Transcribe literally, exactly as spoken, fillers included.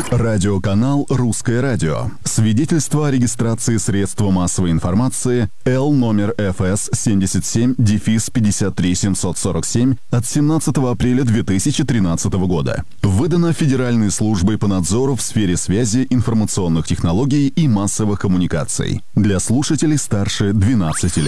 Радиоканал «Русское радио». Свидетельство о регистрации средства массовой информации Л номер эф эс семьдесят семь пятьдесят три семьсот сорок семь от семнадцатого апреля две тысячи тринадцатого года. Выдано Федеральной службой по надзору в сфере связи, информационных технологий и массовых коммуникаций. Для слушателей старше двенадцати лет.